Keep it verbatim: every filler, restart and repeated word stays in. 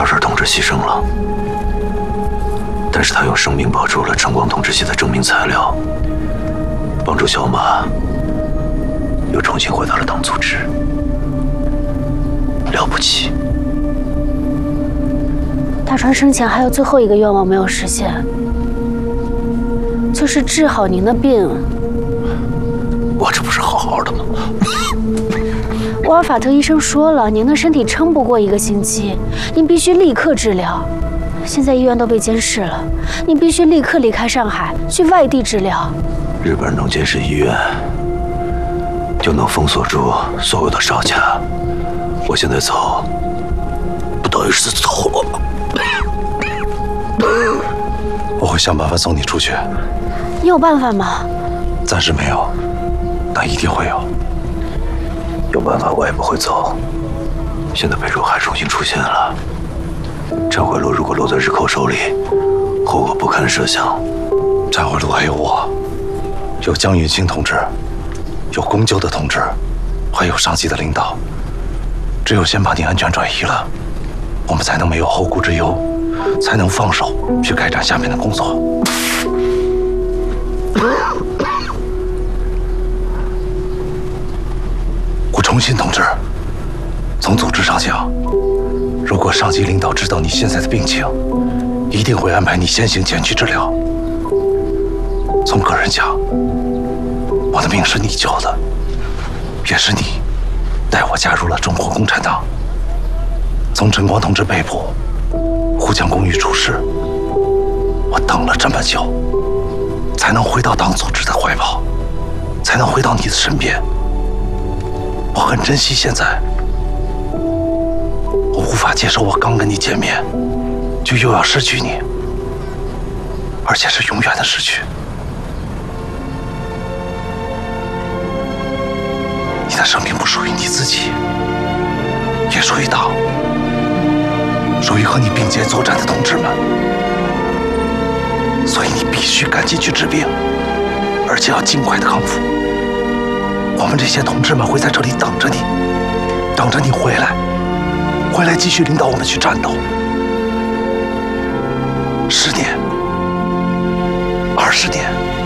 大帅同志牺牲了，但是他用生命保住了晨光同志系的证明材料，帮助小马又重新回到了党组织，了不起。 大川生前还有最后一个愿望没有实现，就是治好您的病。 我这不是好好的吗？ 沃尔法特医生说了，您的身体撑不过一个星期，您必须立刻治疗。现在医院都被监视了，您必须立刻离开上海，去外地治疗。 日本人能监视医院，就能封锁住所有的哨卡。我现在走，不等于是走了吗？ 我会想办法送你出去。 你有办法吗？ 暂时没有，但一定会有。 有办法我也不会走。现在北周海重新出现了，忏悔录如果落在日寇手里，后果不堪设想。 忏悔录还有我，有江允清同志，有公纠的同志，还有上级的领导。只有先把你安全转移了，我们才能没有后顾之忧，才能放手去开展下面的工作。顾崇新同志，从组织上讲，如果上级领导知道你现在的病情，一定会安排你先行前去治疗。从个人讲，我的命是你救的，也是你带我加入了中国共产党。从晨光同志被捕，沪江公寓出事，我等了这么久，才能回到党组织的怀抱，才能回到你的身边。我很珍惜现在，我无法接受我刚跟你见面，就又要失去你，而且是永远的失去。你的生命不属于你自己，也属于党，属于和你并肩作战的同志们，所以你必须赶紧去治病，而且要尽快的康复。我们这些同志们会在这里等着你，等着你回来，回来继续领导我们去战斗。十年，二十年。